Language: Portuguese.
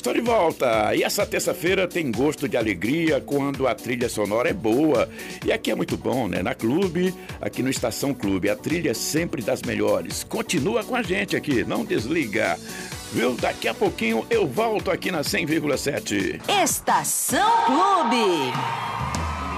estou de volta. E essa terça-feira tem gosto de alegria quando a trilha sonora é boa. E aqui é muito bom, né? Na Clube, aqui no Estação Clube, a trilha é sempre das melhores. Continua com a gente aqui, não desliga. Viu? Daqui a pouquinho eu volto aqui na 100,7. Estação Clube.